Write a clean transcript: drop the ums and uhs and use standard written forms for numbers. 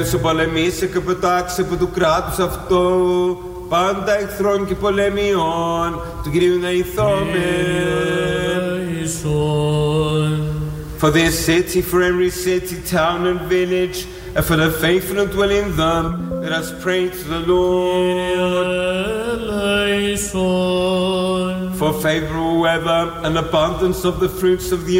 Σου πολεμήσει και πετάξει από του κράτους αυτό, πάντα εχθρών και πολεμιών, του Κυρίου να ηθόμεν. For this city, for every city, town and village, and for the faithful who dwell in them, let us pray to the Lord. For favorable weather and abundance of the fruits of the